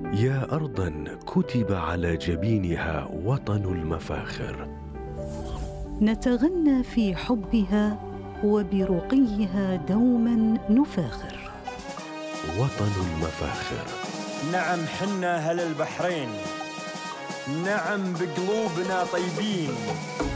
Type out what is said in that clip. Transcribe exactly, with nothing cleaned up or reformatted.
يا أرضاً كتب على جبينها وطن المفاخر، نتغنى في حبها وبرقيها دوما نفاخر. وطن المفاخر. نعم حنا أهل البحرين، نعم بقلوبنا طيبين،